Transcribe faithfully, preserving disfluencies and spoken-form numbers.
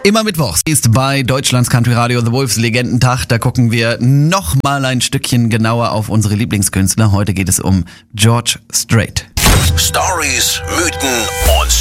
Immer mittwochs ist bei Deutschlands Country Radio The Wolves Legendentag. Da gucken wir noch mal ein Stückchen genauer auf unsere Lieblingskünstler. Heute geht es um George Strait. Stories, Mythen und